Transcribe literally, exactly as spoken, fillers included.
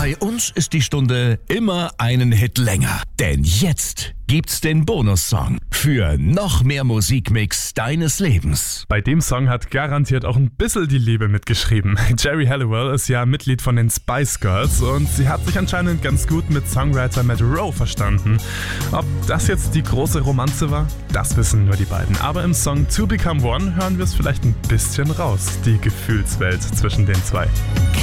Bei uns ist die Stunde immer einen Hit länger. Denn jetzt gibt's den Bonussong für noch mehr Musikmix deines Lebens. Bei dem Song hat garantiert auch ein bisschen die Liebe mitgeschrieben. Geri Halliwell ist ja Mitglied von den Spice Girls und sie hat sich anscheinend ganz gut mit Songwriter Matt Rowe verstanden. Ob das jetzt die große Romanze war, das wissen nur die beiden. Aber im Song To Become One hören wir es vielleicht ein bisschen raus, die Gefühlswelt zwischen den zwei.